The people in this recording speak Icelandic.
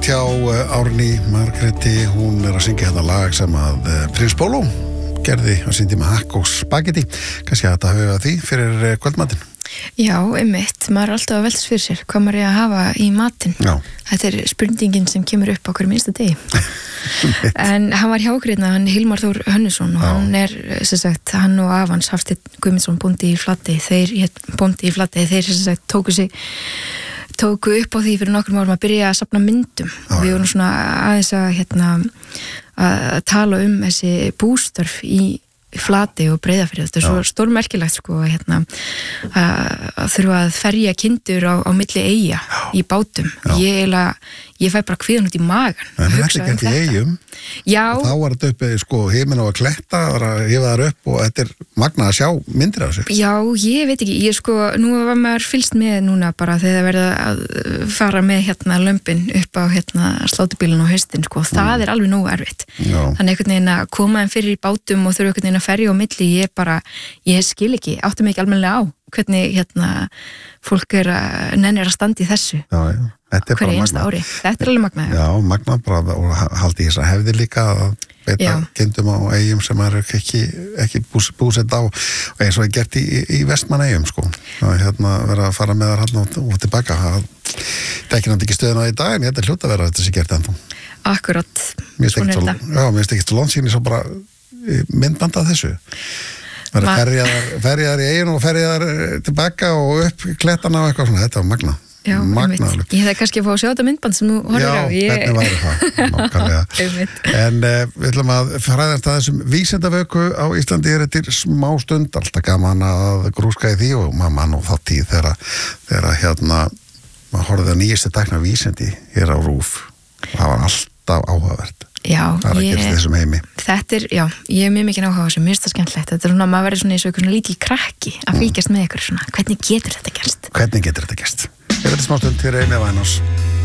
hjá Árný Margréti, hún að syngja þetta lag sem að Prins Bólo gerði á sín tíma Hakk og Spagetti. Kannski að þetta hafa því fyrir kvöldmatinn. Já, einmitt, maður alltaf að velst fyrir sér hvað maður að hafa í matinn. Já. Þetta spurningin sem kemur upp á hverju minnsta degi. En hann var hjá okkur hérna, hann Hilmar Þór Hönnesson og hann sem sagt, hann og Avans Hafsteinn Guðmundsson bóndi í Flatey, þeir sem sagt tóku upp á því fyrir nokkrum árum að byrja að safna myndum og við vorum svona aðeins að tala þessi bústörf í Flatey og Breiðafirði. Þetta svo stórmerkilegt sko að þurfa að ferja kindur á milli eyja í bátum. Ég fæ bara kvíðan út í magan. En þetta gert í eyjum. Já. Og þá var þetta uppi sko heiminn á að kletta, að hefa þar upp og þetta magnað að sjá myndir af þessu. Já, ég veit ekki. Ég sko, nú var maður fylgst með núna bara þegar það verða að fara með lömbin upp á slátubílinn á haustin sko. Það alveg nógu erfitt. Já. Þannig einhvern veginn að koma þeim fyrir í bátum og þurfa einhvern veginn að ferja á milli, ég skil ekki, áttu mig ekki almennilega á hvernig fólk nennir að standa í þessu. Já. Hverju einsta ári. Þetta alveg magnað. Já, magnað bara og haldi þess að hefði líka að beita kindum á eyjum sem ekki búsett á og eins og gert í Vestmannaeyjum sko. Að vera að fara með þar hann og tilbaka. Það ekki náttúrulega ekki stöðuna í dag en þetta hljóta að vera þetta sem gert ennþá. Akkurat. Mér finnst ekki svo landsýni svo bara myndbandað þessu. Ferjaðar í eigin og ferjaðar tilbaka og upp klettana og eitthvað svona, þetta var magnað. Já, einmitt. Ég hefði kannski að fá að sjá þetta myndband sem þú horfir á. Já, hvernig væri það, nákvæmlega. En við ætlum að fræðast að þessum vísindavöku á Íslandi til smá stund, alltaf gaman að grúska í því og maður mann og þá tíð þegar maður horfði að nýjastu tækna vísindi hér á RÚV. Það var alltaf áhugavert. Já, það að gerast þessum heimi. Ég er mjög mikið áhuga á þessu, mér finnst það skemmtilegt. Þetta svona, maður verður svona eins og einhvern lítil krakki að fylgjast með ykkur svona, hvernig getur þetta gerst? Við erum smá stund fyrir Amy Winehouse.